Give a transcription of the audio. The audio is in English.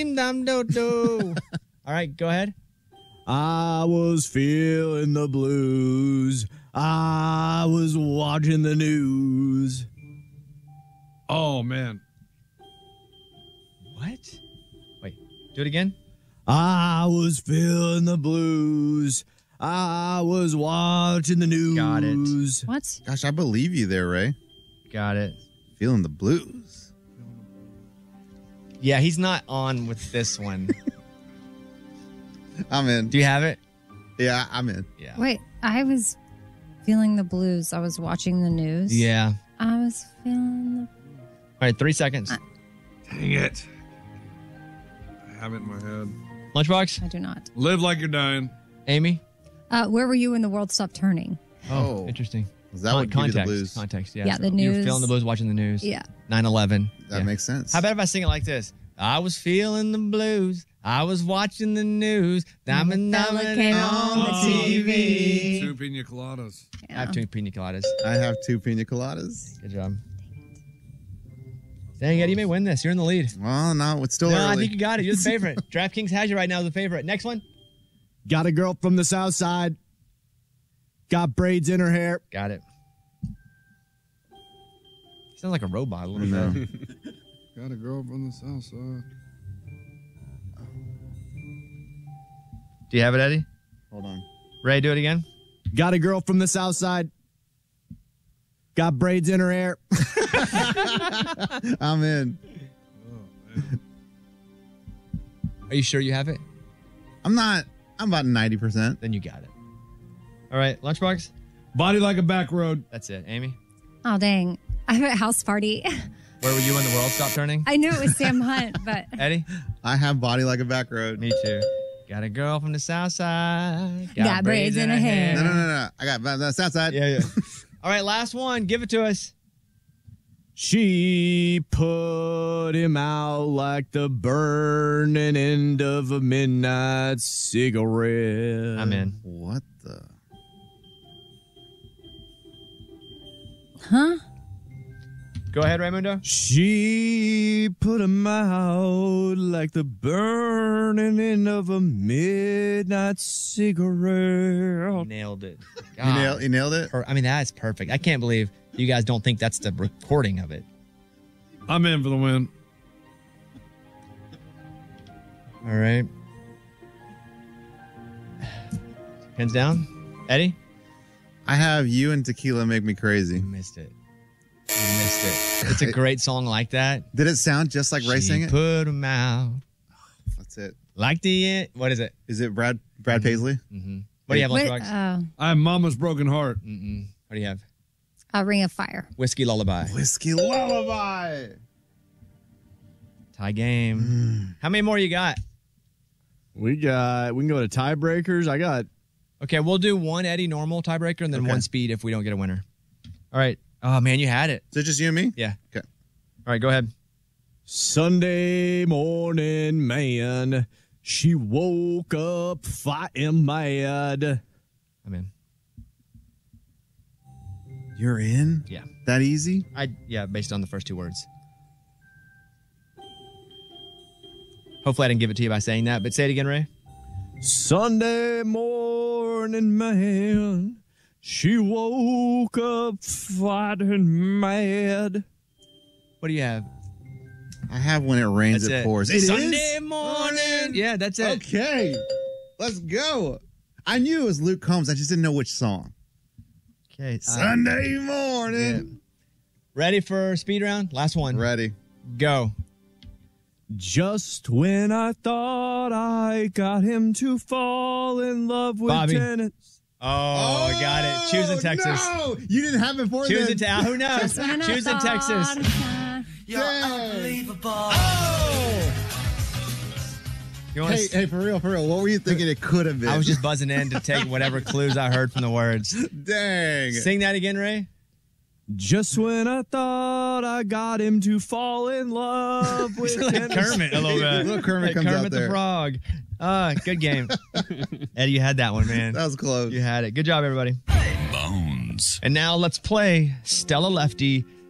All right, go ahead. I was feeling the blues. I was watching the news. Oh, man. What? Wait, do it again. I was feeling the blues. I was watching the news. Got it. What? Gosh, I believe you there, Ray. Got it. Feeling the blues. Yeah, he's not on with this one. I'm in. Do you have it? Yeah, I'm in. Yeah. Wait, I was feeling the blues. I was watching the news. Yeah. I was feeling the... All right, 3 seconds. Dang it. I have it in my head. Lunchbox? I do not. Live like you're dying. Amy? Where were you when the world stopped turning? Oh, interesting. Is that what give you the context? blues? Context, yeah. Yeah, the You're news. feeling the blues watching the news. Yeah. 9/11. That makes sense. How about if I sing it like this? I was feeling the blues. I was watching the news. Diamond came on the TV. 2 pina coladas. I have 2 pina coladas. I have 2 pina coladas. Good job. Dang, Eddie, you may win this. You're in the lead. Well, no, it's still No, early. I think you got it. You're the favorite. DraftKings has you right now as the favorite. Next one. Got a girl from the south side. Got braids in her hair. Got it. Sounds like a robot a little bit. Got a girl from the south side. Do you have it, Eddie? Hold on. Ray, do it again. Got a girl from the south side. Got braids in her hair. I'm in. Are you sure you have it? I'm not. I'm about 90%. Then you got it. All right, Lunchbox? Body like a back road. That's it. Amy? Oh, dang. I'm at a house party. Where were you when the world stopped turning? I knew it was Sam Hunt, but... Eddie? I have body like a back road. Me too. Got a girl from the south side. Got braids in her hair. No. I got the south side. Yeah. All right, last one. Give it to us. She put him out like the burning end of a midnight cigarette. I'm in. What the? Huh? Go ahead, Raymundo. She put him out like the burning end of a midnight cigarette. Nailed it. You nailed it? I mean, that's perfect. I can't believe you guys don't think that's the recording of it. I'm in for the win. All right. Hands down. Eddie? I have You and Tequila Make Me Crazy. You missed it. It's a great song like that. Did it sound just like Ray sang it? Put 'em out. That's it. Like the end. What is it? Is it Brad Paisley? Mm-hmm. What do you have, Lunchbox? I have Mama's Broken Heart. What do you have? A Ring of Fire. Whiskey Lullaby. Whiskey Lullaby. Tie game. How many more you got? We can go to tiebreakers. I got. Okay, we'll do one Eddie normal tiebreaker and then one speed if we don't get a winner. All right. Oh, man, you had it. Is it just you and me? Yeah. Okay. All right, go ahead. Sunday morning, man. She woke up fighting mad. I'm in. You're in? Yeah. That easy? Yeah, based on the first 2 words. Hopefully I didn't give it to you by saying that, but say it again, Ray. Sunday morning, man. She woke up fighting mad. What do you have? I have When It Rains, That's It Pours. It Sunday is? morning. Yeah, that's it. Okay. Let's go. I knew it was Luke Combs. I just didn't know which song. Okay. Sunday morning. Yeah. Ready for speed round? Last one. Ready. Go. Just when I thought I got him to fall in love with Bobby. tenants. Oh, got it. Choosing Texas. No, you didn't have it before Choosing then. Who knows? Choosing Texas. You're unbelievable. You Hey, for real. What were you thinking it could have been? I was just buzzing in to take whatever clues I heard from the words. Dang. Sing that again, Ray. Just when I thought I got him to fall in love with Like Kermit a little bit. Little Kermit comes Kermit out the there. Frog. Good game. Eddie, you had that one, man. That was close. You had it. Good job, everybody. Bones. And now let's play Stella Lefty